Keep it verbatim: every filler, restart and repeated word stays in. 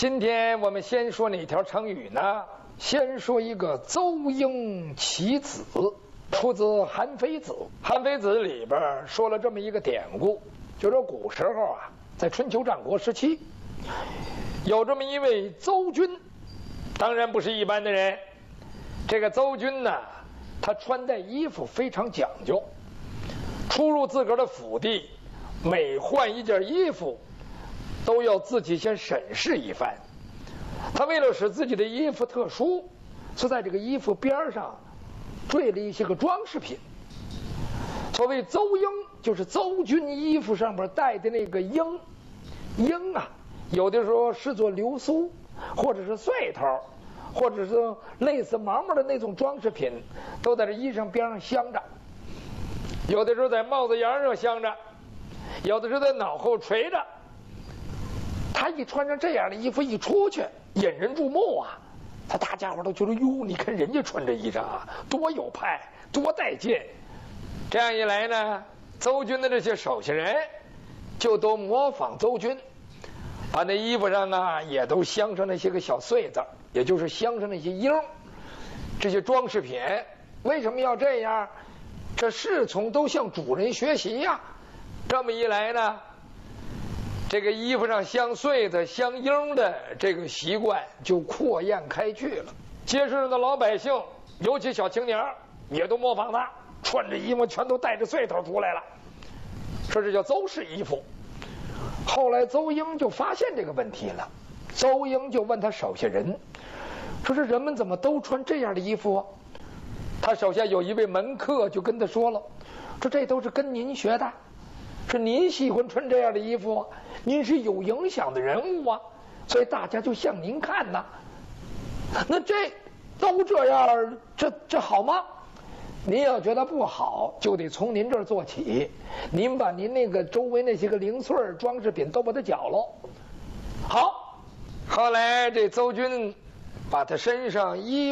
今天我们先说哪条成语呢？先说一个邹婴其子，出自《韩非子》。《韩非子》里边说了这么一个典故，就说古时候啊，在春秋战国时期，有这么一位邹君，当然不是一般的人。这个邹君呢，他穿戴衣服非常讲究，出入自个儿的府邸，每换一件衣服，都要自己先审视一番。他为了使自己的衣服特殊，就在这个衣服边上缀了一些个装饰品。所谓邹缨，就是邹君衣服上面带的那个缨。缨啊，有的时候是做流苏，或者是穗头，或者是类似毛毛的那种装饰品，都在这衣裳边上镶着。有的时候在帽子檐上镶着，有的时候在脑后垂着。他一穿上这样的衣服一出去，引人注目啊！他大家伙都觉得哟，你看人家穿这衣裳啊，多有派，多带劲。这样一来呢，邹君的这些手下人就都模仿邹君，把那衣服上啊也都镶上那些个小穗子，也就是镶上那些缨，这些装饰品。为什么要这样？这侍从都向主人学习呀、啊。这么一来呢，这个衣服上镶穗子、镶缨的这个习惯就扩宴开去了。街市上的老百姓，尤其小青年，也都模仿他，穿着衣服全都带着穗头出来了，说这叫邹氏衣服。后来邹婴就发现这个问题了，邹婴就问他手下人，说这人们怎么都穿这样的衣服啊？他手下有一位门客就跟他说了，说这都是跟您学的，是您喜欢穿这样的衣服啊，您是有影响的人物啊，所以大家就向您看呐。那这都这样，这这好吗？您要觉得不好，就得从您这儿做起。您把您那个周围那些个零碎装饰品都把它缴喽。好，后来这邹君把他身上衣